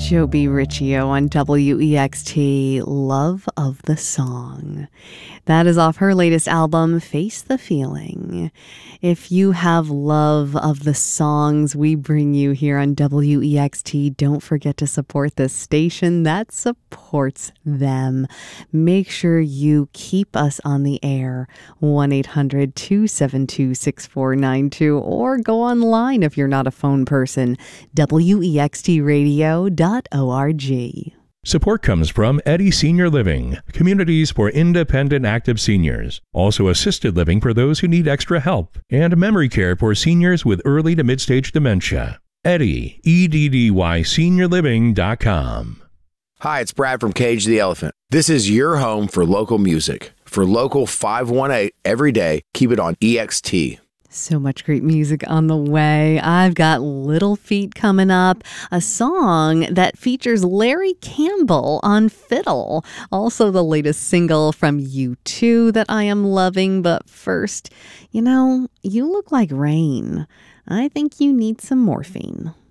Joby Riccio on WEXT, Love of the Song. That is off her latest album, Face the Feeling. If you have love of the songs we bring you here on WEXT, don't forget to support this station that supports them. Make sure you keep us on the air, 1-800-272-6492, or go online if you're not a phone person, wextradio.org. Support comes from Eddy Senior Living, communities for independent active seniors, also assisted living for those who need extra help, and memory care for seniors with early to mid-stage dementia. Eddy, EDDY seniorliving.com. Hi, it's Brad from Cage the Elephant. This is your home for local music. For Local 518 every day, keep it on EXT. So much great music on the way. I've got Little Feat coming up, a song that features Larry Campbell on fiddle. Also the latest single from U2 that I am loving. But first, you look like rain. I think you need some morphine.